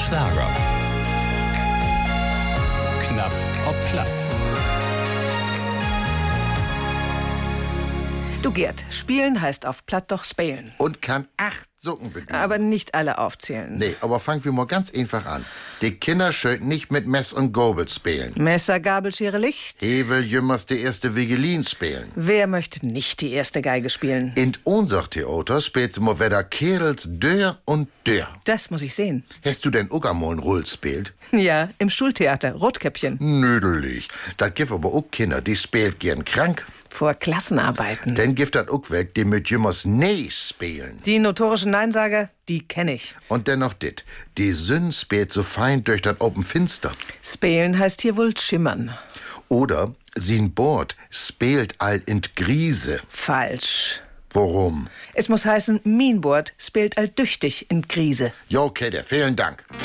Schlager. Knapp ob platt. Du Gerd, spielen heißt auf Platt doch spelen. Und kann 8 Sucken bedienen. Aber nicht alle aufzählen. Nee, aber fangen wir mal ganz einfach an. Die Kinder schön nicht mit Mess und Gabel spielen. Messer, Gabel, Schere, Licht. He will jümmers die erste Vigelin spielen. Wer möchte nicht die erste Geige spielen? In unser Theater spielt sie mal wieder Kerls Dör und Dör. Das muss ich sehen. Hast du denn auch einmal ein Roll spielt? Ja, im Schultheater, Rotkäppchen. Nödelig. Das gibt aber auch Kinder, die spielt gern krank. Vor Klassenarbeiten. Denn gibt das auch weg, die mit jümmers Nee spielen. Die notorischen Neinsager, die kenne ich. Und dennoch dit, die Sünn spielt so fein durch das Open Finster. Spelen heißt hier wohl schimmern. Oder sin Bord spielt all in Grise. Falsch. Warum? Es muss heißen, min Bord spielt all düchtig in Krise. Jo, Kette, vielen Dank.